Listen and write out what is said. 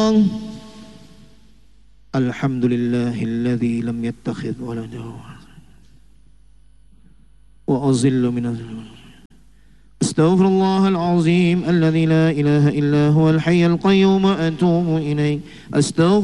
الحمد لله الذي لم يتخذ ولدا وأظل من أستغفر الله العظيم الذي لا إله إلا هو الحي القيوم أتوب إليه.